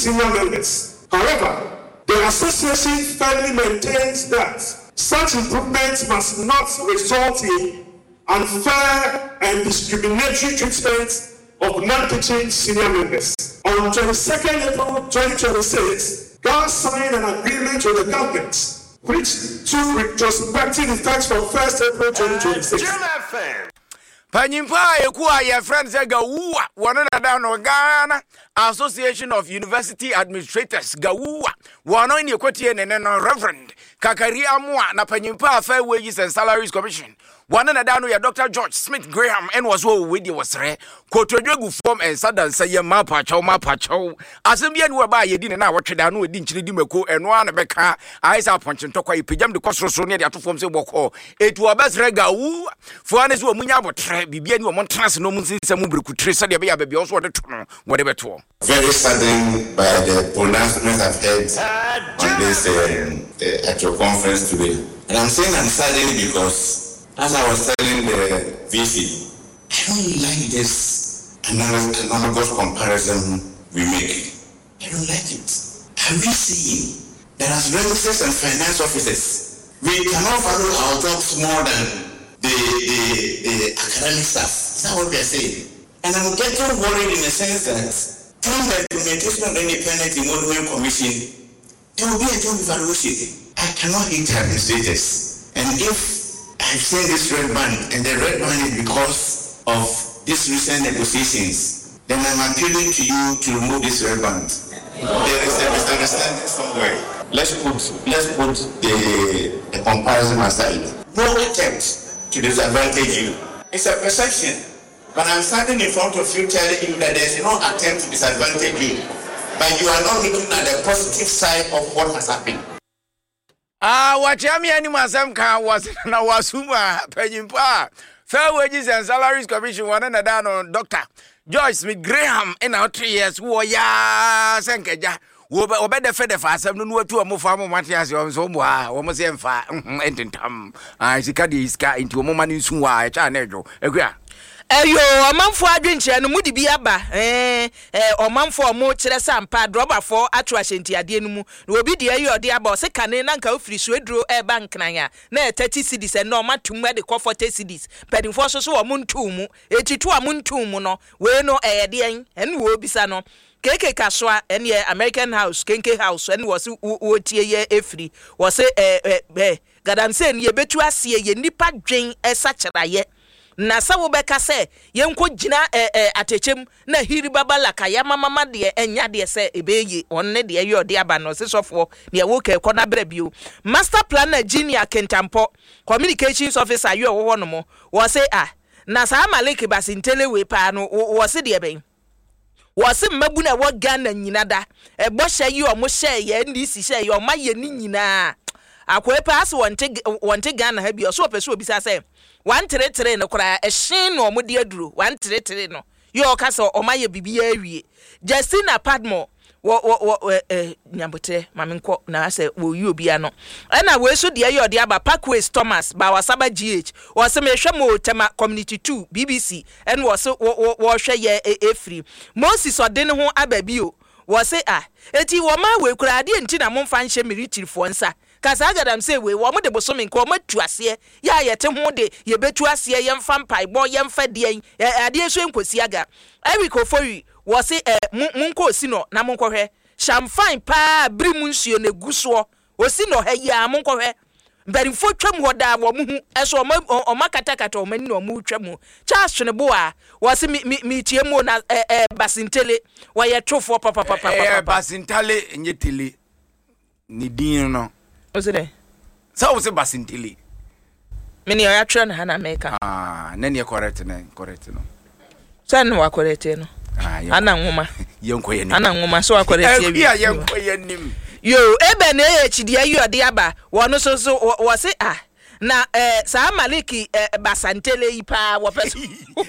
senior members. However, the association firmly maintains that such improvements must not result in unfair and discriminatory treatment of non-teaching senior members. On 22nd April 2026, GAS signed an agreement with the government which took retrospective effects from 1st April 2026. Panyimpa ekuwa ya friends Gawuwa wanana down Ghana Association of University Administrators Gawuwa wano ni ekweti eneno Reverend Kakari Amwa na Panyimpa Fair Wages and Salaries Commission wanana down ya Dr. George Smith Graham and was wo wedi wasre kotodwegu form and sadan say mapa chaw asembia ni waba yedi na watweda no edi nchiri di meko eno ana beka aisa aponche ntokwa ipejam de kosroso ne de atofom se boko etu obesre Gawuwa fuane so munya botre bibia ni wo montrans no munsise mu brekutre se de be ya bebia so de tono wo de beto. Very saddened by the pronouncements I've heard on this at your conference today. And I'm saying I'm saddened because, as I was telling the VC, I don't like this analogous comparison we make. I don't like it. Are we seeing that as registers and finance officers, we cannot value our jobs more than the academic staff? Is that what we are saying? And I'm getting worried in the sense that from the implementation of the Independent Emoluments Commission, there will be a job evaluation. I cannot hate administrators. And if I've seen this red band, and the red band is because of these recent negotiations, then I'm appealing to you to remove this red band. There is a misunderstanding somewhere. Let's put the comparison aside. No attempt to disadvantage you. It's a perception. But I'm standing in front of you telling you that there's no attempt to disadvantage you. But you are not looking at the positive side of what has happened. Wachami ani masamka was na wasuma Panyimpa Fair Wages and Salaries Commission wanana down Dr. George Smith Graham in our 3 years wo ya senkeja wo be de fe de fa asem no atu amofa mo matias yo so mo ha wo mo se mfa ententam sika de iska enti wo mo mani nsu wa cha na edwo ekua Eyo omanfo adwenche no mudi bi aba omanfo mo kire sampa droba for atu ahyenti ade no mu na obi de ayi ode aba o se kane na nka ofiri so eduro bank nanya na 30 cedis na omatum de ko 40 cedis pedinfo so wo montu mu etitu amontu mu no we no de en wo bisa no keke kaswa ene American House kenke house ene wo se wo tie ye efiri wo se gadanse ne ye betu asie ye nipa dwen esakiraye na sawo beka se yenko gina atechem na hiri babala kaya mama de enya de se ebeye onne de ye ode aba no se sofo ne wo ke ko na brabio master planner Junior Kentampo communications officer yo wo no mo wo se na sa Maliki Basintele we pa no wo se de ben wo se mabu na wo Ghana nyina da ebo hye yi o mo hye ye ndisi hye ye o ma ye ni nyina akwe pass wonte Ghana ha bi o so opese obi sa se 133 no kura ehyin no mo de aduro 133 no yo ka so o maye bibia awie Justina Padmore wo nyambote mamenko na se wo yi obia no na we so de ayo de aba Parkways Thomas ba wasaba GH wo se mehwe mo tema community 2 BBC en wo se wo hwe ye efri Moses odene ho ababio wo se eti wo ma we kura ade enti na mo mfa nhye miritirifo nsa kasa agadam say we wo mo de boso men ko mo tuase ya yete ho de ye betu ase ye mfa mpai bo ye mfa de ade so enkosi aga Eric Ofori wo se munko osi no na munko hwe champagne pa bri mu nsuo na guso osi no ha ya munko hwe mbarimfo twam ho da wo mu hu eso o makatakata o mani no mu twam Charles ne bo wo se mi tie mu na Basintele wo ye twofo papa Basintele nyetele ni din no Osede so wo se Basintele meni o ya twa na na meka na ne correct no san wa correct no ana nwoma yenko yenim ana nwoma so wa correct ya yenko yenim yo ebe na echidi ayi ode aba wono so wo se na sa Maliki Basintele ipa wo peso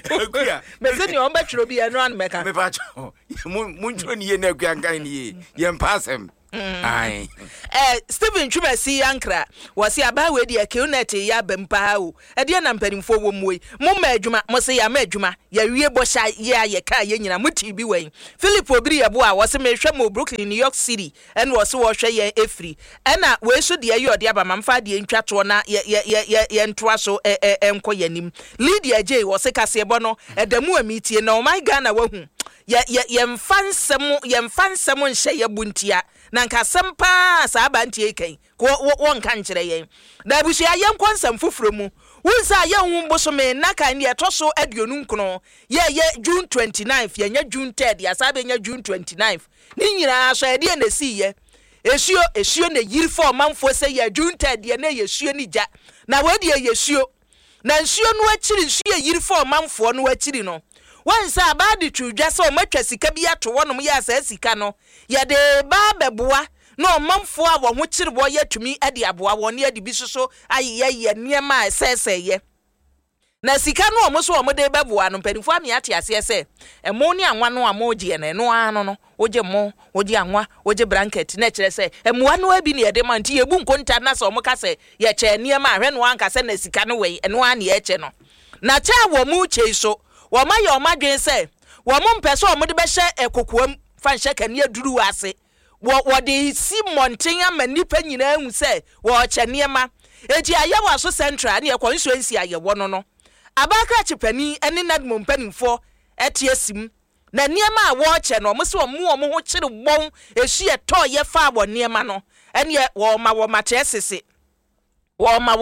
me se ni o ba twiro bi eno an meka me pa cho muncho ni ye na akua nkan ni ye ye mpasem Aye. Stephen Chumasi Ankra was ya ba we dia Kunete ya bempa o. E dia na mpanimfo wo mu yi. Mo ma adwuma, mo se ya ma adwuma. Ya wie bosha ya ye ka ye nyina muti bi wen. Philip Obiri yebo a was me hwe mo Brooklyn, New York City. En was wo hwe ye efri. Ena we so dia ye ode aba mamfa de ntwato na ye ntoa so enko yanim. Lydia J was kase ebo no edamu amitie na o my Ghana wahu. Yemfansemo nhye ye buntia na nka sempa sa abantie kan ko won kan kire yen da buhia yen kwansam fufuro mu wunsa ye humbo so me na kan ye toso aduonu nkono ye June 29th ye nya June 3rd ya sabe nya June 29th ni nyina so ye de na si ye esio na yiri for manfo se ye June 3rd ye na yesio ni ja na we de yesio na nsio no akiri nsio yiri for manfo no akiri no wansa abadi twudwa so matwa sika bi ato wonom ya asa sika no ya de ba beboa no manfo a wo ho kire bo ya tumi ade aboa won ya de bi soso aye niema esese ye na sika no omo so omo de beboa no mpanifo ami ate ase se emo ni anwa no amoje na no ano no oje mo oje anwa oje blanket na kire se emo ano abi ne de man ti ebu nkonta na so omo ka se ye che niema ahwe no anka se na sika no we eno an ye che no na cha wo mu che so woma ye omadwen se wo mo mpese o mo de be hye ekokoam fa hye kane aduru ase wo de si monten amanipa nyina hu se wo che niema eti ayewa so central ne constituency ayewo no abaka chepani ene nadmo mpanimfo etie sim na niema a wo che no mo se wo ho kire bon ehie to ye fa wo niema no ene wo ma tesese wo ma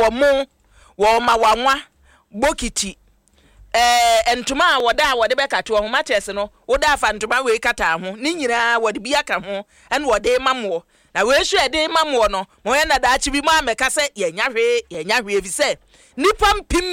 wanwa bokiti entuma woda beka to ho matese no woda fa ntuma we kata ho ni nyina wode bi aka ho en wode mamwo na we hwe ede mamwo no mo ye na da chi bi ma meka se ye nya hwe evi se nipa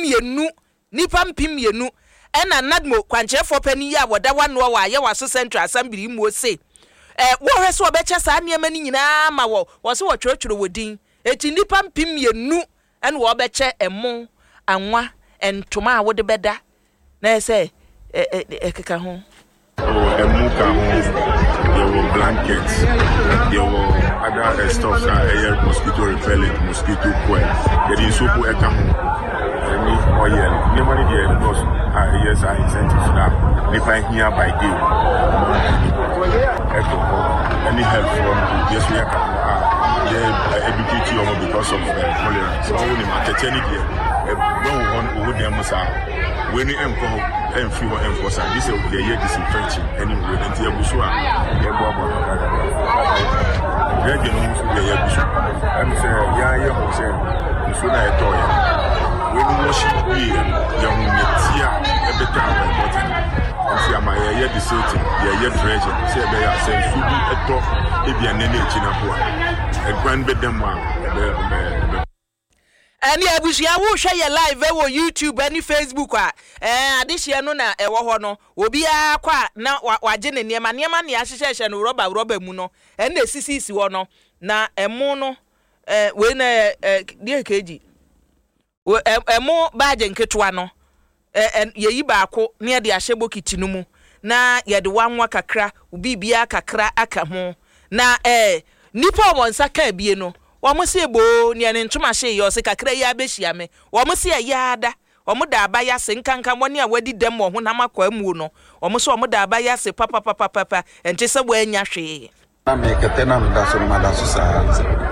mpim yenu ena nadmo kwanchefo pani ya woda wano wa ye waso Central Assembly mu se wo hwe so obecha sa niema ni nyina ma wo se wo twetwero wodin eti nipa mpim yenu en wo obeche emo anwa entuma wode beda na say ekeka ho emuka ho your blankets your other stuff air mosquito repellent mosquito coil there is soap eka ho any oil ni money there because yes I incentives that if I hear by day any help from yes we can educate you because of tolerance so only market any there don't want to them when you and free enforcer this is the year disinfection anyway and the busua you know the year and say yeah say so na toy when you wash it young metia every time important and see my year deserting the year treasure say they are saying food eto e bia nene china ho a grand bedem one ani abusia wo hwe ye live wo YouTube ani Facebook a adehie no na ewo ho no obi akwa na waje ne niema ne ahyehyehye no roba mu no en na sisi wo no na emu no we na die keji emu baje nketwa no yeyi baako ne de ahye bokiti no mu na ye de wanwa kakra obi bia kakra aka ho na nipa wonsa ka bie no womo se bo ne ntuma hye yo se kakra ya behia me womo se ya ada womo da aba ya se nkankan woni a wadi dem wo na makwa mu no womo se womo da aba ya se papa ente se bo anya hwe na me ketena mda so ma da so sa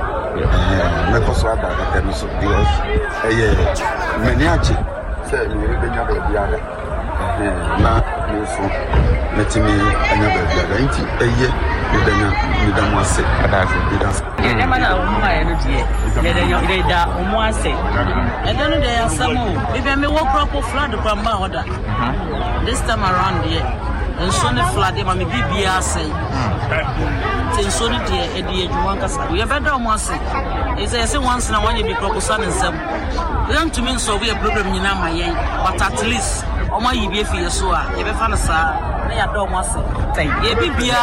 me ko so ada ka tenu so because meni achi se mi be nya be bia na so metimi anya be bia nti Nida mwase Nida mana umwa ya nutie Nida umwase Edanu de ya samu Bibi me wo crop flood kwa mba hoda This time around here Nsoni flood ma me bibi ya say Nsoni de edi ejuwanka sa We beda umwase Ise once na wanye bi crop sana nsem Then to me so we a problem nyina ma yen But at least Oma yibi efi yeso a Yebe fana sa ya do mwase ye bibia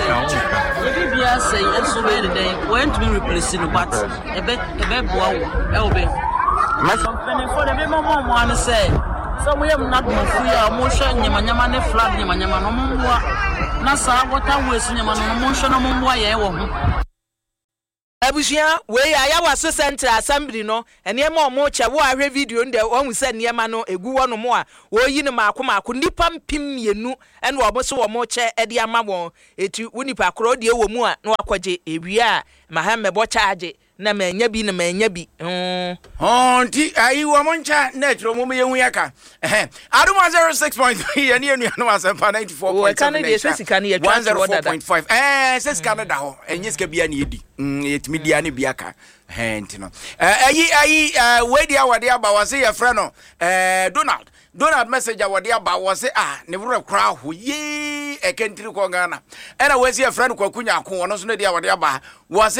say enso we the day when to be replacing but ebe boa wo e obe company for the memo mo an say so we am not mo free a mo hwa nyamanyama ne flood nyamanyama no mo mboa na sa water waste nyama no mo hwa no mo mboa ye wo ho Abusia we ya waso center assembly no ene ma omo che wo ahwe video nde ohu se niema no egu wono mo a wo yi ne maako nipa mpim mienu ene omo so omo che ede ama won eti wonipa kro de wo mu a na wakwaje ewia mahamme bo charge na manya bi ti ayi wo moncha netro mo me hu yaka adum 06.3 ene enu no asempa 94.7 104.5 says Canada ho enye ska bia na edi yetimi dia ne biaka henti no ayi we dia wade aba wase ye frɛ no Donald message wade aba wase ne wura kra ho ye ekentiri ko Ghana era wase ye frɛ no kwakunya ko wono so ne dia wade aba wase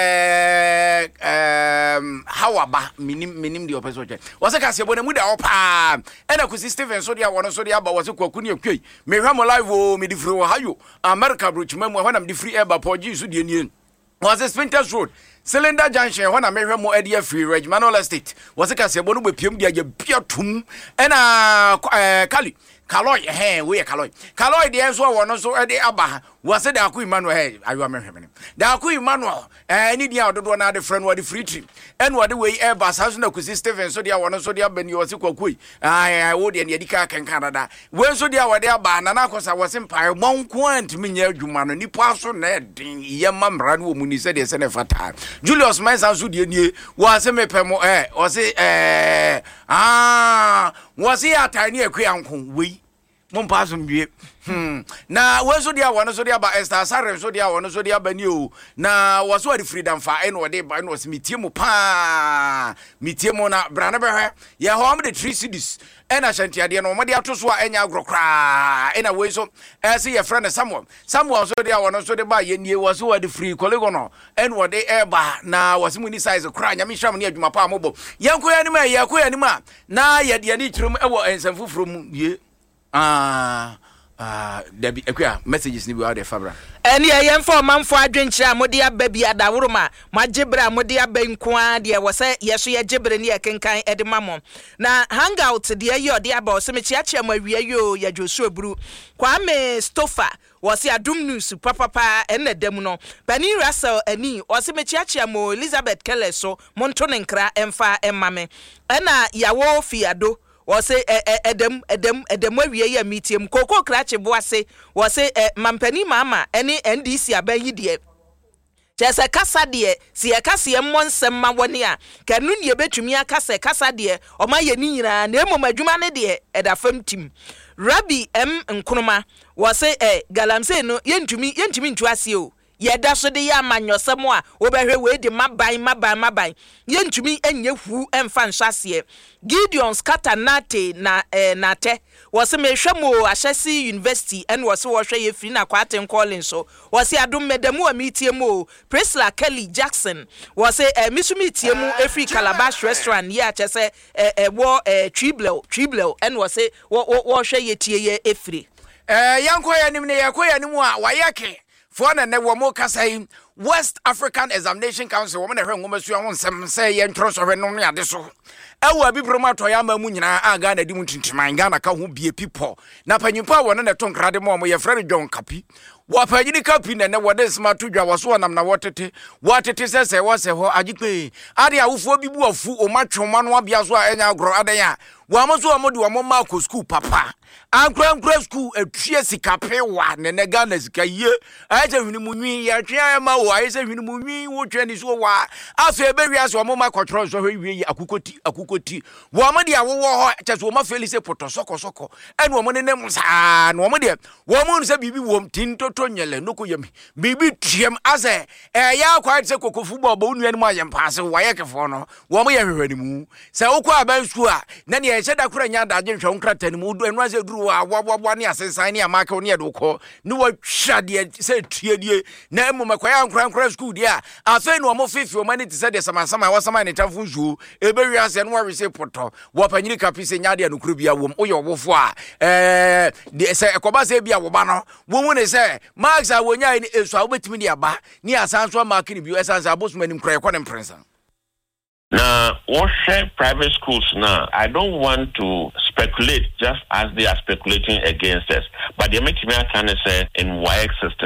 hawaba minim di opeso che wase ka se bone mu da opa era ku Stephen so dia wono so dia aba wase kwakunya kwei me hwa mo live o me di free wo hayo America brochima mu hwa na me di free eba poji so die nie was a Spinters Road Cylinder Junction when I made mo area free Regmanol Estate was a casebo no be pm dia bia tum ena Kaloy we Kaloy the enso wono so e de aba was the Aku Emmanuel ayu amehwem the Aku Emmanuel any dia dodo na de friend the free trip and what the way Airbus has no ku Stephen so dia wono so dia bani was kwakui wo de ne dika kan Canada we so dia wade aba na akosa was empire monko antimi nya adwuma no nipa so na din ye mamra no mu ni se de se ne fata Julius Mensa so de nie was me pemo was was he atani akwanko we Mompasum be na we so dia wono so dia ba Esther Sarem so dia wono so dia bani o na was what freedom fa eno de ba no smitiemu pa mitiemu na brana behwe ye ho am the 3 cities ena shantiade no mo de ato so a enya agrokra ena we so say your friend Samuel so dia wono so de ba ye nie was what free colleague no eno de eba na was mu ni size kra nya me hwam ne adwuma pa mobo yenko ya ni ma na ye de ni kirum ewo ensamfufuro mu ye Debbie messages ni bi wa de fabra eni yemfo manfo adwenkyira mode aba bi adawuruma magibra mode aba nkoa de wose yeso ye gibre ne yekenkan ede mamom na hangout de ye ode aba wose me chiachia mawie yo ya Joshua Buru Kwame Stofa wose adum news papa enne dem no Bani Russell ani wose me chiachia mo Elizabeth Keller so monto ne nkra emfa emmame ena yawo fiado wose edem awie ya mitiem koko krache boase wose mampani mama ene NDC abanyi de chese kasa de si e kasa ye monsem ma woni a kanu ne betumi akasa kasa de o ma ye ni nyina na emomadwuma ne de edafam tim Rabi Nkrumah wose galamse no yentumi ntu ase o yeda so de ya manyosem a obehwe we de maban yentumi enye hu emfa nhwase Gideon Scatter Nate na nate wose mehwemo Ashesi University and wose wo hwe ye free na kwaten calling so wose adom medamu a mitiemu Priscilla Kelly Jackson wose misumi tiemu every Calabash restaurant ya chese wo Tribble and wose wo hwe ye tie ye efri yanko ya nim ne yakoya nim a wayake for na wo mo kasai West African Examination Council woman ehwe ngoma su ho nsem say ye ntro so hwe no ne ade so ewa bi promoto ya ma mu nyina aga na di mu tintiman Ghana ka ho bie people na panyimpa wo na tonkrade mo ye frere John Kapi wa panyini Kapi na wode smart dwa wo so nam na wotete sese wo se ho agikpe ade awofo bi bu afu o matwoma no abia so a enya agro adan ya wa mo so mo de wo ma ko school papa ankra school etue sikape wa ne Ghana sika ye aje hwini mu nwi ya twa ma wo aje hwini mu nwi wo twa ni so wa aso ebe wi aso mo ma control so hwe akukoti wo mo de awowo ho cheso wo ma felise poto soko ene wo mo ne musa no mo de wo mo nse bibi wo tintoto nyele no ko yemi bibi tiem ase ya kwa se kokofu bo bo nu anu ayem paase wo ye kefo no wo mo ye hwehwani mu se wo kwa ban su a na ne ye heda kura nya da gyenhwe nkrata ni mu do enu ase duru wa ne asensan ne amaka ne do ko ne wo hwa de se tuedie na emu makwaya nkra school dia afa no mo fefi o mani ti se de sama wasama ne tafu nzu ebe wi ase no wa se poto wo panyini Kapi se nya de no kru bia wom oye obofo a de se ekoba se bia wo ba no wo hu ne se Max a wonya ni esu a obetimi de aba ni asanso mark ni bi esanso abosumani nkra ekọ ne mprensa. Now, what private schools now? I don't want to speculate just as they are speculating against us, but they make me kind of say in WAEC system.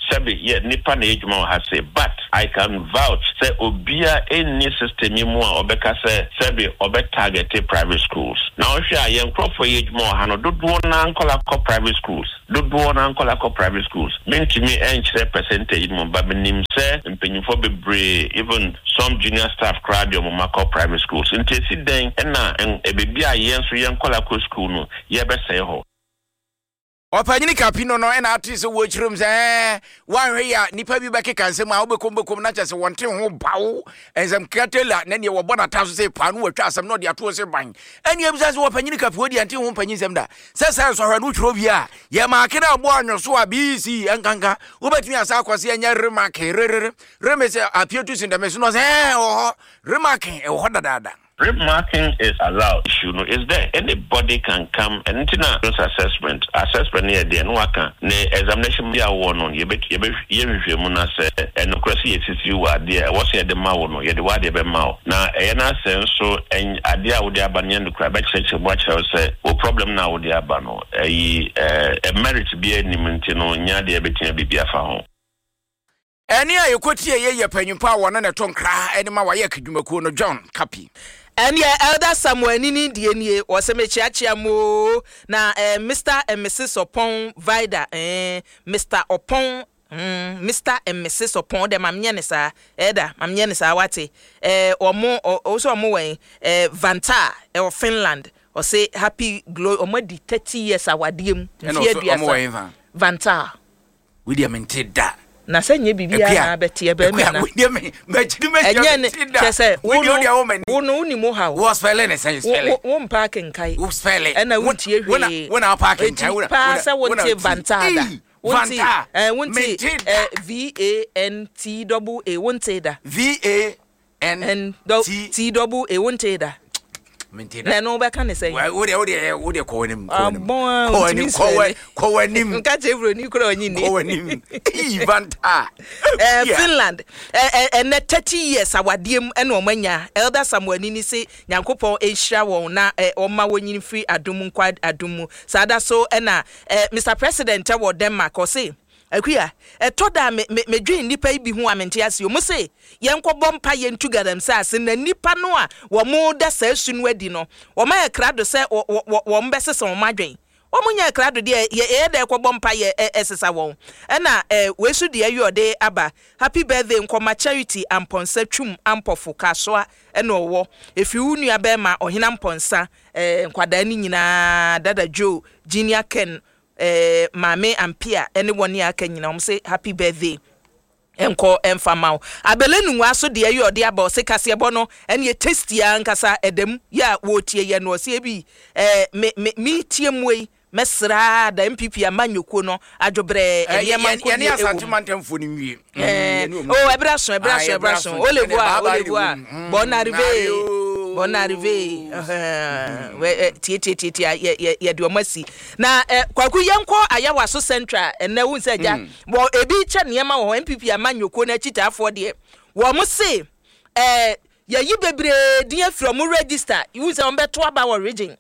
Sabi ye nipa na ejuma ha say, but I can vouch say obia any system mu a obeka say sabi obe target private schools. Now if you are young crop for ejuma ha no dodo na ankola ko private schools. Dodo na ankola ko private schools. Mentimi enchre percentage mu ba benim say mpenyifo bebre even some junior staff crowd your mako private schools. Nti si den na ebebi a yen so yen kola ko school no ye be say ho. Opanyini kapino no na ati so wo chirum se wanhwe ya nipa bi bekeka nsem a obekom na chese wonte ho bawo enzam katela na ne wo bona taso se panu watwa asem no de ato se ban eni ebisa se opanyini kapo di ante ho panyin nsem da se so hwa no twro bi a ye ma kena abo anwo so a BC enkanka obetimi asa akwase anya remake remese apietu sindame no se oh remake e ho dadada. Remarking is allowed. Issue no is there. Anybody can come and assessment near the NWAKA. Ne examination be a one on you muna say and no question is you are there. What's the mao no? You the word the mao. Now ena sense so and idea with the abanian the crab church watch say o problem now with the abano. A merit be any mentino nya the betin be afa ho. Eni ayekotie ye panyimpa wona na tonkra eni ma waye kadwumakuo no John Kapi. And yeah, Elder Samuel Nini DNA was a mechiachiamo na Mr. and Mrs. Opon Vida Mr. Opon Mr. and Mrs. Opon de mamnyanisa Eda mamnyanisa wate omo also omo wen Vanta of Finland or say happy glow omo di 30 years awadiem Vanta William Ntida na senye bibia na betie be me na enye kese wono ni mo ha wo spell ne say spell wo parking kai wo spell na wontie hwe wona parking kai wona pasa wontie Vantada wontie wontie VANTAA wontie da VANTAA wontie da na no be kan say wo de ko wanim nka chevro ni kura onyi ni ko wanim Vanta Finland and 30 years awadiem ena omanya Elder Samuel Nini say Nyankopon ehira won na oma wonyin free adum nkwad adum sada so ena Mr. President wo Denmark o say akuya etoda me dwen nipa ibi hu amente ase o mo se yenkobọ mpa ye ntugadam se ase na nipa no a wo mo da sa sunu adi no wo ma ye krado se wo mbesese wo madwen wo mo nya krado de ye da ekobọ mpa ye esesa won na wesu de ayode aba happy birthday nkoma charity amponsa twum ampofo kasoa na owo efi unu aba ma ohina mponsa nkwada ni nyina dada Joe Junior Ken Mame Ampia anyone ya kanyina say happy birthday enko emfamao abelenu aso de ayi ode aba se kase ebo no ene tasty ya nkasa edem ya wo tie ye no se bi me tie muei mesra da MPP amanyoko no adwobre enyeman ko ne asantemantemfo ni wie oh ebraso olevoa bon arrivé we tie ye de omasi na kwaku yenko ayawa so central na wu nsaja bo ebi che niema wo MPP amanyoko na chitafo de wo mo se yayi bebre dia from register you say on beto aba wo region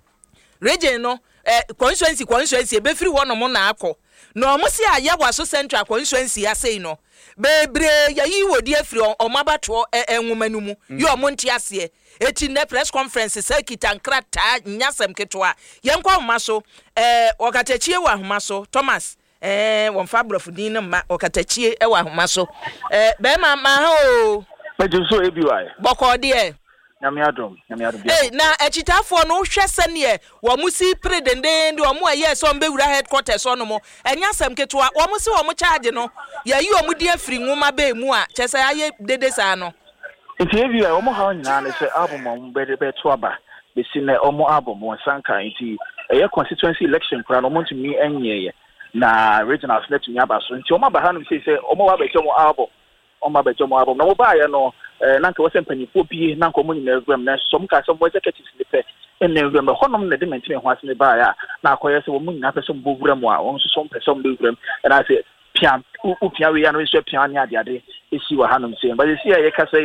no constituency be free one mo na akọ no mo se ayawa so central constituency asei no bebre yayi wodi afiri omabato enwomanu mu yo mo nti ase eti ne press conference sekita nkrata nyasem ketwa yenkwa homa so okatachie wa homa so Thomas won fabrofudin na ma okatachie wa homa so be ma ha o mejuso ebiwa boko de nyamiadom na echitafo no hwe sene wo musi predende ndi wo mo aye so mbewura headquarters ono mo enyasem ketwa wo musi wo mo charge no yayi wo mudi afiri nwoma be mu a chese aye dede sa no nti ebiwa wo mo ha nyina na se album mo be to aba be si na omo album won sanka nti eye constituency election kura no mo ntumi enye na regional select nya ba so nti omo ba ha no se omo wa be chomo album omo ba chomo album no mo ba ye no nanka wo sempanyifo bi nanka omo nyina egwam na som ka som executives ne pe enne egwam honom na de mentime ho ase ne ba ya na akoye se wo mu nyina pe som bowuram a won so som pe som bowuram na se pian u pian we ya no so pian ne ade esi wa hanom se ba se ye kasa ide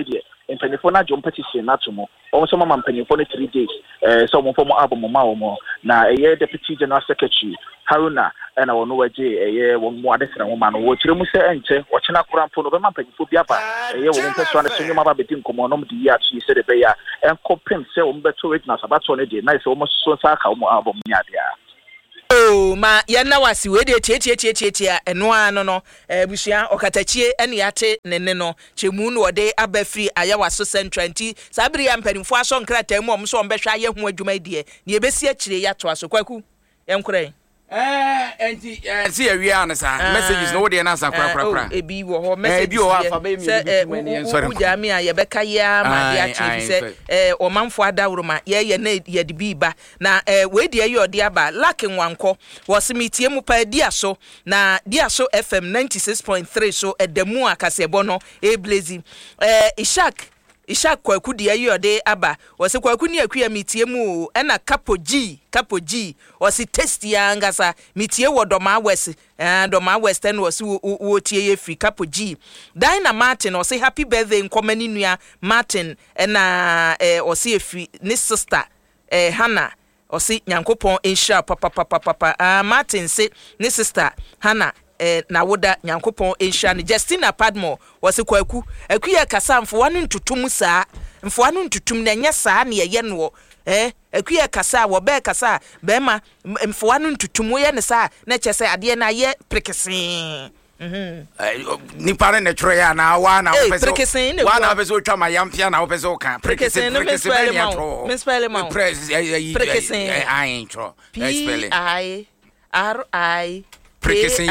mpanyinfo na jom petition na to mo almost mama mpanyinfo no 3 days so mo form album ma wo na deputy general secretary Haruna na wono waje wo mo adesra wo ma no wo kire mu se enche wo chena koramfo no be ma mpanyinfo bi aba wo mo peso na so nyoma ba bedi nkomo no mde ya chi se de be ya enkopem se wo mbeto original sabato no de na se wo mo so sa ka wo album nya de a oh ma yana wasi we de tie eno ano no busua okatachie ene yate nene no chemu no de abafri ayawaso central nti sabiri ya mpanimfo aso nkrata mu omso ombehwa ye ho adwuma die ne ebesi akire yato aso kwaku enkure enti see awia an sa messages no de na sa kra ebi wo ho message ebi wo afa be mi sorry ujami a ye beka ya ma dia chief se o manfo adawroma ye na ye de biba na we de ye odi aba laki nwanko wo se mitie mu pa dia so na dia so FM 96.3 so edemu akasebo no blazy Ishak kwaku de ye odi aba wo se kwaku ni akua mitie mu na Capo G wasi test ya ngasa mitie wo Doma West and wasi wo tie ye free Capo G Dina Martin wasi happy birthday nkomani nua Martin na wasi free ni sister Hannah wasi nyankopon insha papa Martin say ni sister Hannah na woda nyankopon insha ni Justina Padmore wasi kwaku akuya kasa mfo wanu ntutum saa mfo wanu ntutum na nya saa na ye no akuya kasa wo be kasa be ma mfo wanu ntutum ye ne saa na chese ade na ye prekesin ni pare na tro ya na wa na opeso twa ma yampia na opeso ka prekesin me spell ma prekesin I intro PIRI prekesin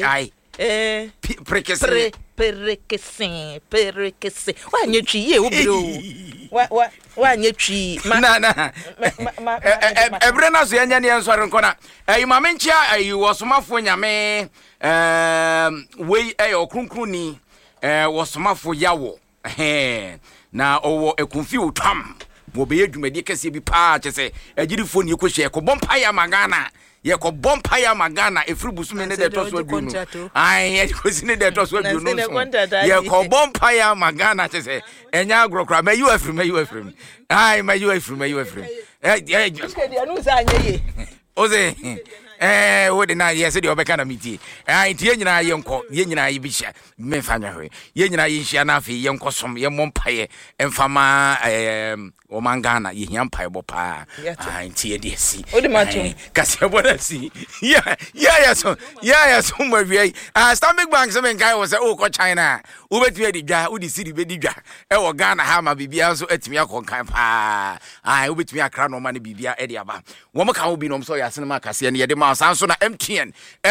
prekesin wa nyetwi ye obiro wa nyetwi na ebre na so yanya ne ensore nkona imamenchia wosomafo nyame wei okrunkuni wosomafo yawo na owo ekunfi otwam wo be yedwumadi kase bi pa chese agirifo ni ekohye ekobompa ya magana yekobompa ya magana efrubusume ne de toso adunu ai ekosine de toso adunu yekobompa ya magana chese enya agrokra me you afrim ai me you afrim anu sa anyeye oze wo de na yes de obeka na miti tie nyina yenko ye nyina ye bihia me fanya hwe ye nyina ye hia na afi yenko som ye mompaye emfama o mangana ye hia mpaye bopa tie de si kasi boda si ya so mwawie Stanbic Bank se men kai wo se o ko China wo betue di dwa wo di siri be di dwa wo Ghana ha ma bibia so atimi akonkan pa wo betue akra no ma ne bibia e de aba wo mo ka wo bi no so ya sene ma kase ne ye de sanso na MTN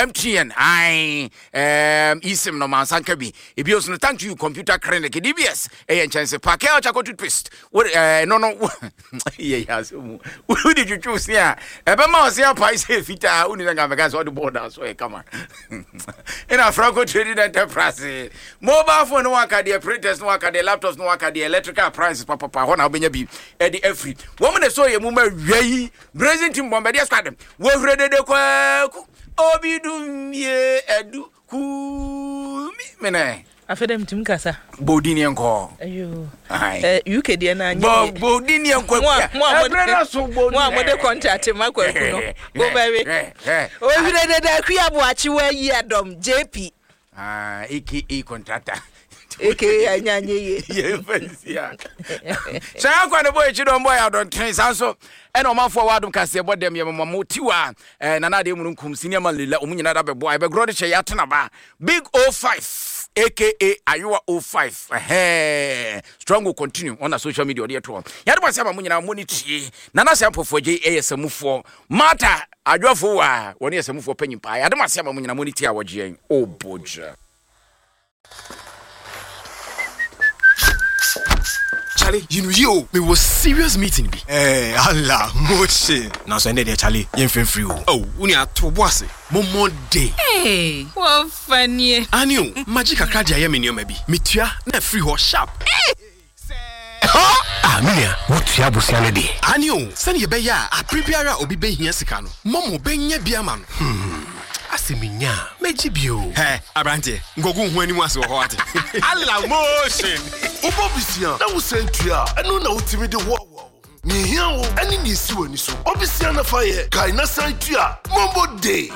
isim no mansanka bi ebi oso no thank you computer clinic DBS chance pakel chako toothpaste no yeah so who did you choose here ebe ma osia price fita uni nga mega so the border so e come in a Franco Trading Enterprise mobile phone no waka de printers no waka de laptops no waka de electrical appliances papa ho na obenya bi e de free wo mo ne so ye mu ma wei brazil team bombardier squad wo frede de obidumye edu ku mene afedem tim kasa bodini enko ayo UK de na anye bodini enko ebrena so bodini mo amode contact makwa no go baby o frede de akua bo achiwa yi adom JP eke contractor eke anyanye ye fansia sa kwa ne boy chido boy adon tren sanso ena o manfo wadum kase bodem ye mamo tiwa na na de munkum senior man lela o munyina da be boy be grod che yatena ba big 05 aka Ayua 05 strong will continue on a social media there to ya do say munyina moniti na na sample for je esamufo mata adwofo wa woni esamufo panyimpa ya do say munyina moniti a woje o boja Charlie, you know, we was serious meeting be. Allah, moche. Now so ended there, Charlie. You ain't free. Oh, we are to boss. Momo day. Hey, what funny. Anio, magic a card I am in your maybe. Mitua, na free or sharp. Minia, what you have said? Anio, send your beya, a prepare obi be here sikano. Momo benye biaman. Asiminya, mejibio. Hey, Abrante, go when you want to what? Allah motion. Obobisia, na wo sentua, eno na utimi de wo. Ni hia wo, ani ni si wani so. Obisia na faye, kai na sentua, Mombo Day.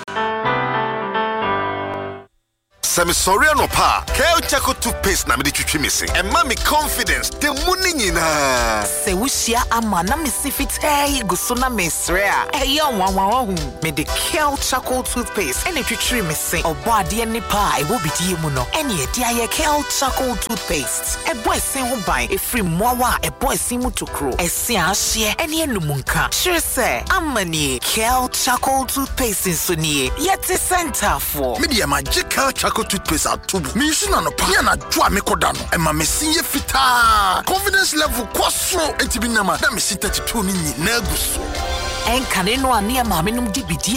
Semi sorry no pa. Kel Chaco toothpaste na me de twitwi me se. E ma me confidence de muni nyina. Se wushia ama na me si fitai guso na me sre a. E ye wanwa hu. Me de Kel Chaco toothpaste ene twitwi me se. Obo ade ni pa e wo bidie mu no. Ene e dia ye Kel Chaco toothpaste. E boy sen ho ban e free mowa e boy sen mu tokro. E se ahye ene enumunka. Sure say amani Kel Chaco toothpaste so nie. Yet center for. Me de magical Chaco toothpaste atubu. Me use na no pa. Ya na dwa me koda no. E ma me sinye fita. Confidence level kwaso entibi na ma. Da me si 32 ni na guso. En kaneno ani ma me num di bidie